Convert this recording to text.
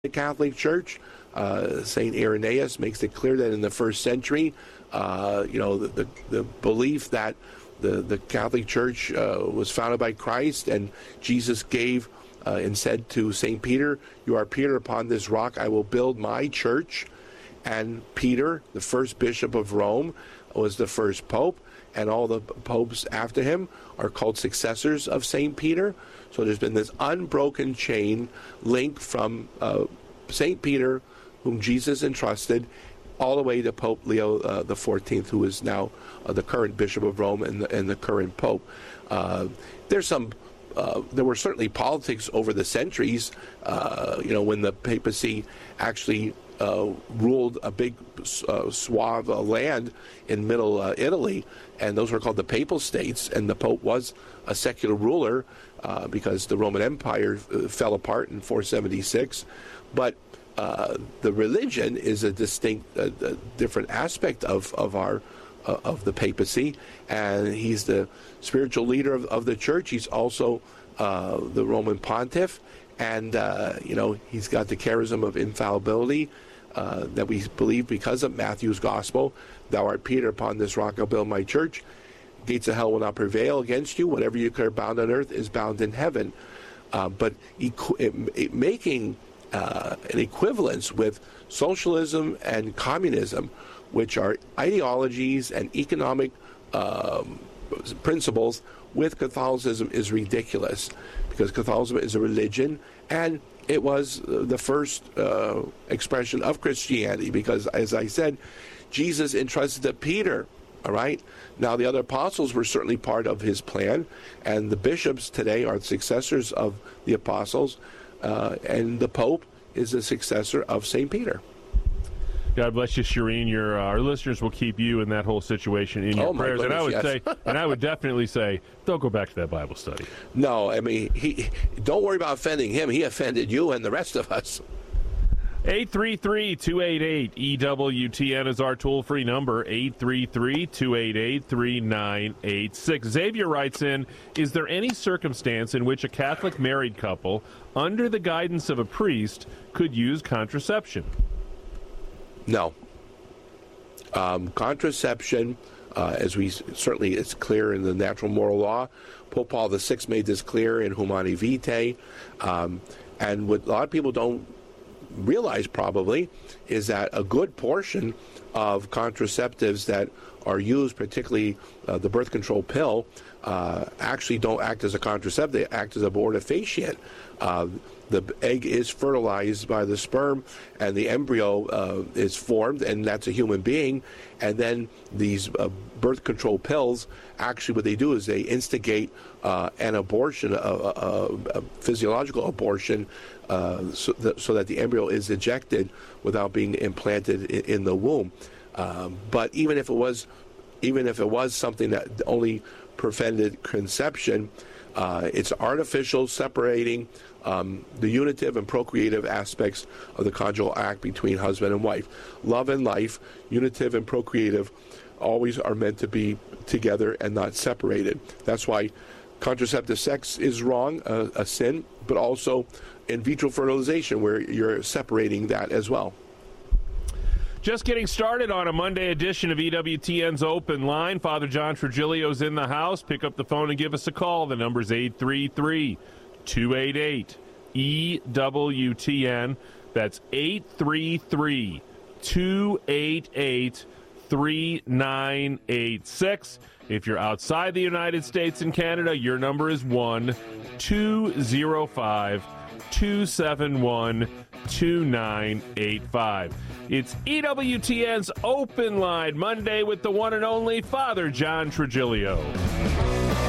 the Catholic Church. St. Irenaeus makes it clear that in the first century, the belief that the Catholic Church was founded by Christ, and Jesus gave and said to St. Peter, "You are Peter, upon this rock I will build my church." And Peter, the first bishop of Rome, was the first pope, and all the popes after him are called successors of St. Peter. So there's been this unbroken chain link from St. Peter, whom Jesus entrusted, all the way to Pope Leo XIV, who is now the current Bishop of Rome and the current Pope. There were certainly politics over the centuries, when the papacy actually ruled a big swath of land in middle Italy, and those were called the Papal States, and the Pope was a secular ruler because the Roman Empire fell apart in 476. But the religion is a distinct, different aspect of the papacy, and he's the spiritual leader of the church. He's also the Roman pontiff, and he's got the charism of infallibility that we believe because of Matthew's gospel. "Thou art Peter, upon this rock I'll build my church. Gates of hell will not prevail against you. Whatever you declare bound on earth is bound in heaven." But making an equivalence with socialism and communism, which are ideologies and economic principles, with Catholicism is ridiculous, because Catholicism is a religion, and it was the first expression of Christianity, because, as I said, Jesus entrusted to Peter. All right. Now, the other apostles were certainly part of his plan, and the bishops today are successors of the apostles, and the Pope is a successor of St. Peter. God bless you, Shireen. Our listeners will keep you in that whole situation in your prayers. Goodness, and I would definitely say, don't go back to that Bible study. No, I mean, don't worry about offending him. He offended you and the rest of us. 833-288-EWTN is our toll-free number, 833-288-3986. Xavier writes in, is there any circumstance in which a Catholic married couple, under the guidance of a priest, could use contraception? No. Contraception, as it's clear in the natural moral law. Pope Paul VI made this clear in Humani Vitae. And what a lot of people don't realize probably is that a good portion of contraceptives that are used, particularly the birth control pill, actually don't act as a contraceptive. They act as abortifacient. The egg is fertilized by the sperm, and the embryo is formed, and that's a human being. And then these birth control pills, actually what they do is they instigate an abortion, a physiological abortion, so that the embryo is ejected without being implanted in the womb. But even if it was something that only prevented conception, it's artificial, separating the unitive and procreative aspects of the conjugal act between husband and wife. Love and life, unitive and procreative, always are meant to be together and not separated. That's why contraceptive sex is wrong, a sin, but also in vitro fertilization, where you're separating that as well. Just getting started on a Monday edition of EWTN's Open Line. Father John Trigilio's in the house. Pick up the phone and give us a call. The number's 833-288-EWTN. That's 833-288-3986. If you're outside the United States and Canada, your number is 1-205-271-2985. It's EWTN's Open Line Monday with the one and only Father John Trigilio.